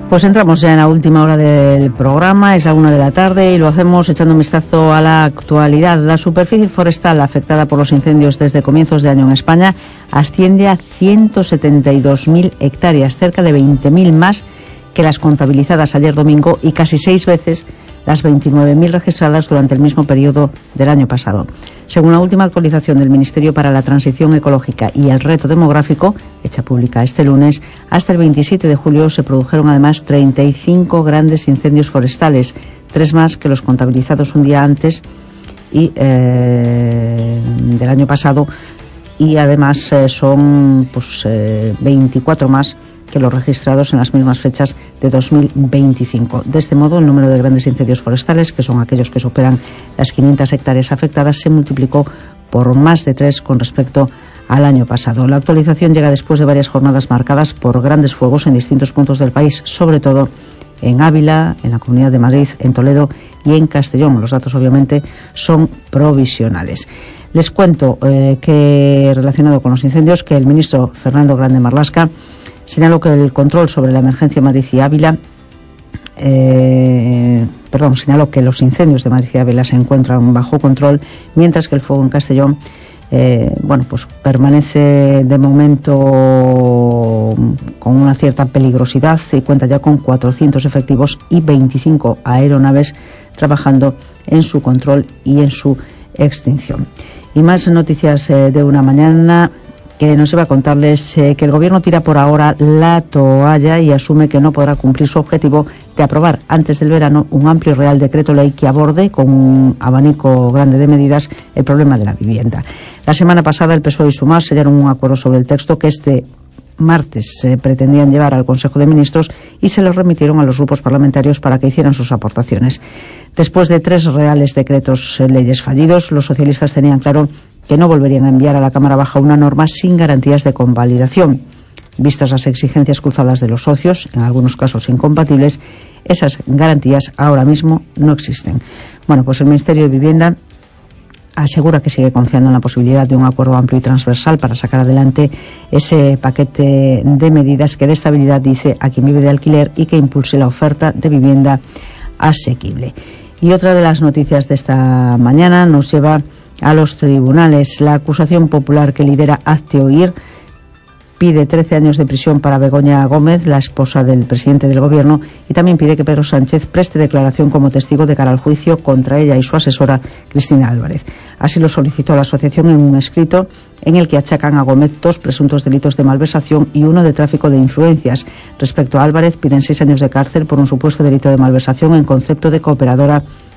Pues entramos ya en la última hora del programa, es la 1 de la tarde y lo hacemos echando un vistazo a la actualidad. La superficie forestal afectada por los incendios desde comienzos de año en España asciende a 172.000 hectáreas, cerca de 20.000 más que las contabilizadas ayer domingo y casi 6 veces las 29.000 registradas durante el mismo periodo del año pasado. Según la última actualización del Ministerio para la Transición Ecológica y el Reto Demográfico, hecha pública este lunes, hasta el 27 de julio se produjeron además 35 grandes incendios forestales, 3 más que los contabilizados un día antes y del año pasado, y además son 24 más que los registrados en las mismas fechas de 2025. De este modo, el número de grandes incendios forestales, que son aquellos que superan las 500 hectáreas afectadas, se multiplicó por más de 3 con respecto al año pasado. La actualización llega después de varias jornadas marcadas por grandes fuegos en distintos puntos del país, sobre todo en Ávila, en la Comunidad de Madrid, en Toledo y en Castellón. Los datos, obviamente, son provisionales. Les cuento que, relacionado con los incendios, que el ministro Fernando Grande Marlaska señaló que el control sobre la emergencia Madrid y Ávila, señaló que los incendios de Madrid y Ávila se encuentran bajo control, mientras que el fuego en Castellón, permanece de momento con una cierta peligrosidad y cuenta ya con 400 efectivos y 25 aeronaves trabajando en su control y en su extinción. Y más noticias de una mañana que nos iba a contarles que el Gobierno tira por ahora la toalla y asume que no podrá cumplir su objetivo de aprobar antes del verano un amplio Real Decreto Ley que aborde con un abanico grande de medidas el problema de la vivienda. La semana pasada el PSOE y Sumar sellaron un acuerdo sobre el texto que este martes se pretendían llevar al Consejo de Ministros y se los remitieron a los grupos parlamentarios para que hicieran sus aportaciones. Después de 3 reales decretos leyes fallidos, los socialistas tenían claro que no volverían a enviar a la Cámara Baja una norma sin garantías de convalidación. Vistas las exigencias cruzadas de los socios, en algunos casos incompatibles, esas garantías ahora mismo no existen. Bueno, pues el Ministerio de Vivienda asegura que sigue confiando en la posibilidad de un acuerdo amplio y transversal para sacar adelante ese paquete de medidas que dé estabilidad, dice, a quien vive de alquiler y que impulse la oferta de vivienda asequible. Y otra de las noticias de esta mañana nos lleva a los tribunales. La acusación popular que lidera Hazte Oír pide 13 años de prisión para Begoña Gómez, la esposa del presidente del Gobierno, y también pide que Pedro Sánchez preste declaración como testigo de cara al juicio contra ella y su asesora, Cristina Álvarez. Así lo solicitó la asociación en un escrito en el que achacan a Gómez 2 presuntos delitos de malversación y 1 de tráfico de influencias. Respecto a Álvarez, piden 6 años de cárcel por un supuesto delito de malversación en concepto de cooperadora